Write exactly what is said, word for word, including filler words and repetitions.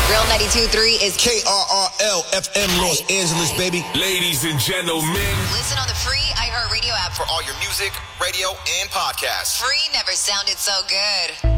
Real ninety-two point three is K R R L F M Los Angeles, baby. Ladies and gentlemen. Listen on the free iHeartRadio app for all your music, radio, and podcasts. Free never sounded so good.